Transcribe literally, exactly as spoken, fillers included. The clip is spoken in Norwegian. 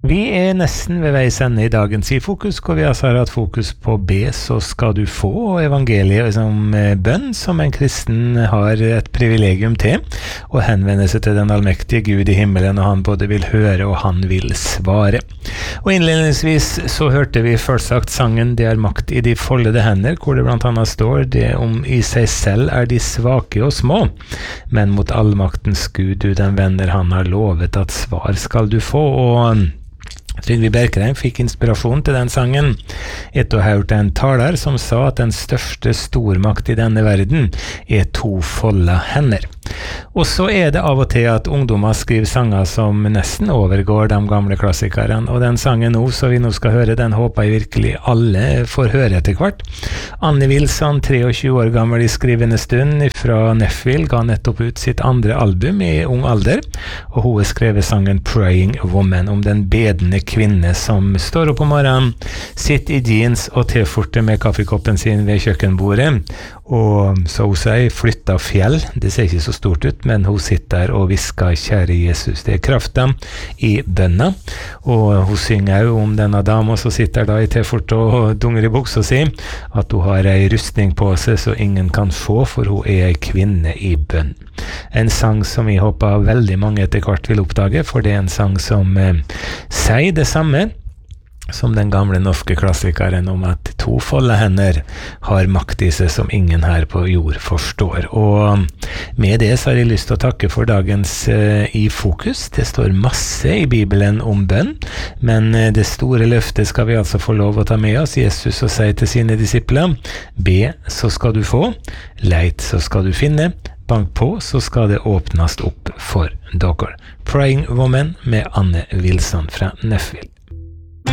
Vi er nesten ved veis ende i dagens i fokus, hvor vi altså har hatt fokus på be, så skal du få, og evangeliet som bønn, som en kristen har et privilegium til, og henvende seg til den allmektige Gud i himmelen, og han både vil høre og han vil svare. Og innledningsvis så hørte vi først sagt sangen «Det er makt i de foldede hender», hvor det blant annet står det om «I seg selv er de svake og små, men mot allmaktens Gud du den venner han har lovet at svar skal du få», og Trygve Bjerkreim fikk inspirasjon til den sangen etter å ha hørt en taler som sa at den største stormakt i denne verden er to folda hender. Og så er det av og til at ungdommer skriver sanger som nesten overgår de gamle klassikerne, og den sangen nå, så vi nå skal høre, den håper jeg virkelig alle får høre etter hvert. Anne Wilson, treogtjue år gammel i skrivende stund fra Nashville, ga nettopp ut sitt andre album i ung alder, og hun har skrevet sangen Praying Woman om den bedende kvinne som står opp om morgenen, sitter i jeans og T-skjorte med kaffekoppen sin ved kjøkkenbordet, og så hun sier flytta fjell, det ser ikke så stort ut, men hun sitter der og visker kjære Jesus, det er kraften i bønna, og hun synger jo om denne dama som sitter da i T-skjorte og dunger i buksa si, at hun har ei rustning på seg så ingen kan få, for hun er ei kvinne i bønn. En sang som jeg håper veldig mange etter hvert vil oppdage, for det er en sang som eh, sier det samme som den gamle norske klassikeren om at to folde hender har makt i seg som ingen her på jord forstår. Og med det så har jeg lyst til å takke for dagens uh, i fokus. Det står masse i Bibelen om bønn, men uh, det store løftet skal vi altså få lov å ta med oss. Jesus og sier til sine disipler, be så skal du få, leit så skal du finne, bank på så skal det åpnes opp for dere. Praying Woman med Anne Wilson fra Nashville.